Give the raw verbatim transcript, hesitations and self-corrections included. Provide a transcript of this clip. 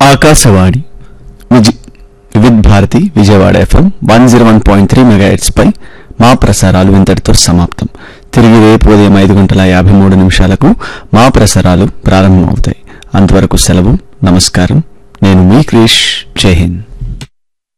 ఆకాశవాణి విజి- Vividh Bharati Vijayawada FM one zero one point three megahertz పై మా ప్రసారాలు ఇంతటితో సమాప్తం. తిరిగి రేపు ఉదయం ఐదు గంటల యాభై మూడు నిమిషాలకు మా ప్రసారాలు ప్రారంభమవుతాయి. అంతవరకు సెలవు. నమస్కారం. నేను మీ క్రిష్. జై హింద్.